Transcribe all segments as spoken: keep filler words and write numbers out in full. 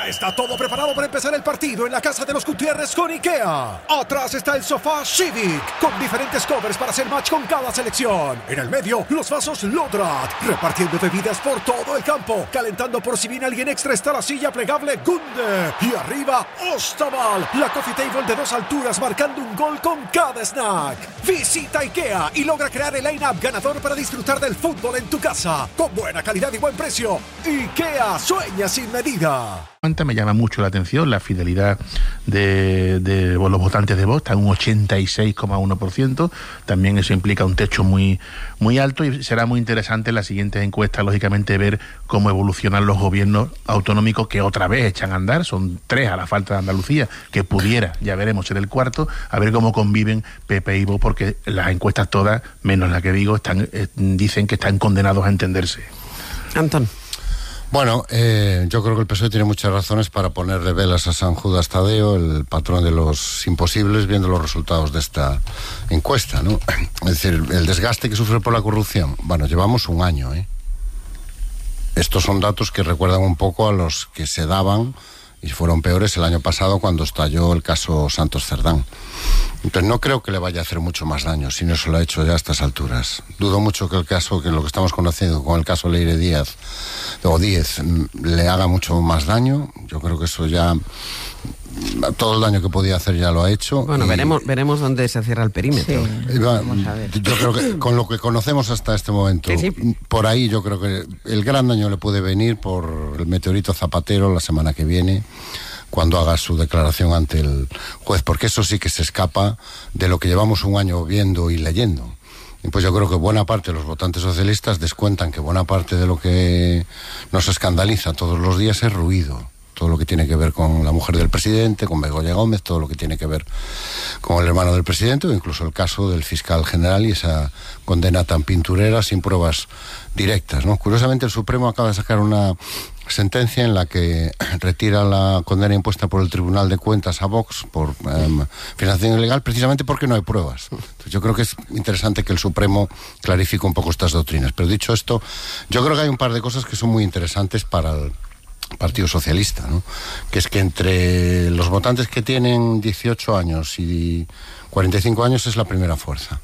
Ya está todo preparado para empezar el partido en la casa de los Gutiérrez con IKEA. Atrás está el sofá Civic, con diferentes covers para hacer match con cada selección. En el medio, los vasos Lodrat, repartiendo bebidas por todo el campo. Calentando por si viene alguien extra está la silla plegable Gunde. Y arriba, Ostaval, la coffee table de dos alturas marcando un gol con cada snack. Visita IKEA y logra crear el line-up ganador para disfrutar del fútbol en tu casa. Con buena calidad y buen precio. IKEA, sueña sin medida. Me llama mucho la atención la fidelidad de, de los votantes de Vox, está en un ochenta y seis coma uno por ciento. También eso implica un techo muy, muy alto y será muy interesante en las siguientes encuestas, lógicamente, ver cómo evolucionan los gobiernos autonómicos que otra vez echan a andar. Son tres a la falta de Andalucía, que pudiera, ya veremos, ser el cuarto, a ver cómo conviven P P y Vox, porque las encuestas todas, menos la que digo, están, eh, dicen que están condenados a entenderse. Antón. Bueno, eh, yo creo que el P S O E tiene muchas razones para ponerle velas a San Judas Tadeo, el patrón de los imposibles, viendo los resultados de esta encuesta, ¿no? Es decir, el desgaste que sufre por la corrupción. Bueno, llevamos un año, ¿eh? Estos son datos que recuerdan un poco a los que se daban y fueron peores el año pasado cuando estalló el caso Santos Cerdán. Entonces no creo que le vaya a hacer mucho más daño si no se lo ha hecho ya a estas alturas. Dudo mucho que el caso, que lo que estamos conociendo con el caso Leire Díaz o Díez le haga mucho más daño. Yo creo que eso ya, todo el daño que podía hacer ya lo ha hecho. Bueno, y veremos veremos dónde se cierra el perímetro. Sí, vamos a ver. Yo creo que con lo que conocemos hasta este momento, sí, por ahí yo creo que el gran daño le puede venir por el meteorito Zapatero la semana que viene, cuando haga su declaración ante el juez, porque eso sí que se escapa de lo que llevamos un año viendo y leyendo. Y pues yo creo que buena parte de los votantes socialistas descuentan que buena parte de lo que nos escandaliza todos los días es ruido. Todo lo que tiene que ver con la mujer del presidente, con Begoña Gómez, todo lo que tiene que ver con el hermano del presidente, o incluso el caso del fiscal general y esa condena tan pinturera sin pruebas directas, ¿no? Curiosamente, el Supremo acaba de sacar una sentencia en la que retira la condena impuesta por el Tribunal de Cuentas a Vox por eh, financiación ilegal, precisamente porque no hay pruebas. Entonces, yo creo que es interesante que el Supremo clarifique un poco estas doctrinas. Pero dicho esto, yo creo que hay un par de cosas que son muy interesantes para el Partido Socialista, ¿no? Que es que entre los votantes que tienen dieciocho años y cuarenta y cinco años es la primera fuerza,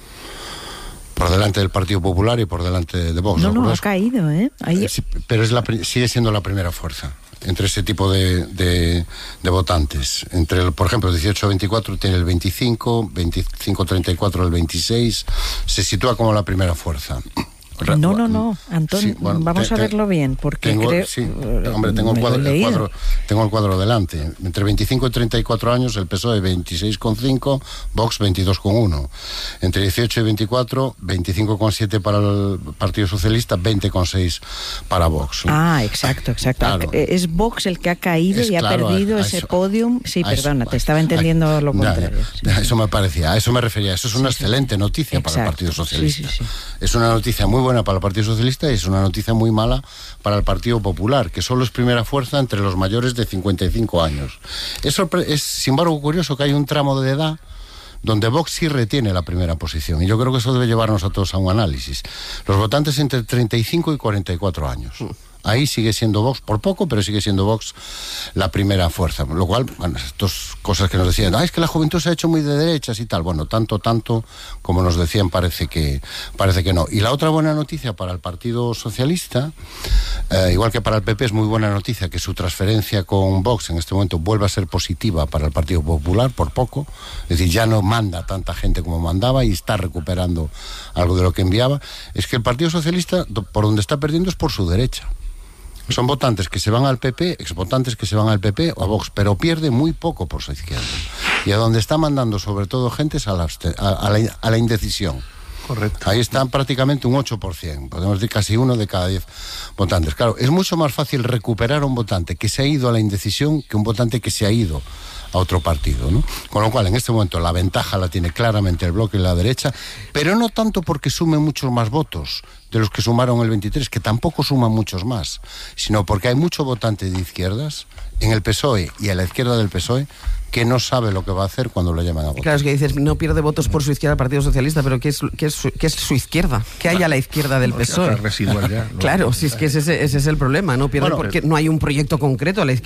por delante del Partido Popular y por delante de Vox. No, no, ha caído, ¿eh? Ahí... eh sí, pero es la, sigue siendo la primera fuerza entre ese tipo de, de, de votantes. Entre, el, por ejemplo, dieciocho a veinticuatro tiene el veinticinco, veinticinco a treinta y cuatro el veintiséis, se sitúa como la primera fuerza. No, no, no, Antón, sí, bueno, vamos te, a verlo bien, porque tengo, creo... Sí, hombre, tengo el, cuadro, el cuadro, tengo el cuadro delante. Entre veinticinco y treinta y cuatro años, el P S O E veintiséis coma cinco, Vox veintidós coma uno. Entre dieciocho y veinticuatro, veinticinco coma siete para el Partido Socialista, veinte coma seis para Vox, ¿no? Ah, exacto, exacto. Claro. Es Vox el que ha caído es, y claro, ha perdido a, a ese eso, podium. Sí, perdona, eso, te estaba entendiendo a, lo contrario. Ya, ya, eso me parecía, a eso me refería. Eso es una sí, excelente sí. noticia exacto. para el Partido Socialista. Sí, sí, sí. Es una noticia muy buena para el Partido Socialista y es una noticia muy mala para el Partido Popular, que solo es primera fuerza entre los mayores de cincuenta y cinco años. Es, es sin embargo curioso que hay un tramo de edad donde Vox sí retiene la primera posición, y yo creo que eso debe llevarnos a todos a un análisis. Los votantes entre treinta y cinco y cuarenta y cuatro años. Ahí sigue siendo Vox, por poco, pero sigue siendo Vox la primera fuerza. Lo cual, bueno, estas cosas que nos decían, ah, es que la juventud se ha hecho muy de derechas y tal. Bueno, tanto, tanto, como nos decían, parece que, parece que no. Y la otra buena noticia para el Partido Socialista, eh, igual que para el P P, es muy buena noticia que su transferencia con Vox en este momento vuelva a ser positiva para el Partido Popular, por poco. Es decir, ya no manda tanta gente como mandaba y está recuperando algo de lo que enviaba. Es que el Partido Socialista, por donde está perdiendo es por su derecha. Son votantes que se van al P P, exvotantes que se van al P P o a Vox, pero pierde muy poco por su izquierda. Y a donde está mandando sobre todo gente es a la, a, a la, a la indecisión. Correcto. Ahí están prácticamente un ocho por ciento, podemos decir casi uno de cada diez votantes. Claro, es mucho más fácil recuperar a un votante que se ha ido a la indecisión que un votante que se ha ido a otro partido, ¿no? Con lo cual, en este momento, la ventaja la tiene claramente el bloque y la derecha, pero no tanto porque sume muchos más votos de los que sumaron el veintitrés, que tampoco suman muchos más, sino porque hay mucho votante de izquierdas en el P S O E y a la izquierda del P S O E que no sabe lo que va a hacer cuando lo llaman a votar. Claro, es que dices, no pierde votos por su izquierda el Partido Socialista, pero ¿qué es, qué es, su, qué es su izquierda? ¿Qué hay a la izquierda del P S O E? Residual ya, ¿no? Claro, si es que ese, ese es el problema, no pierde bueno, porque no hay un proyecto concreto a la izquierda.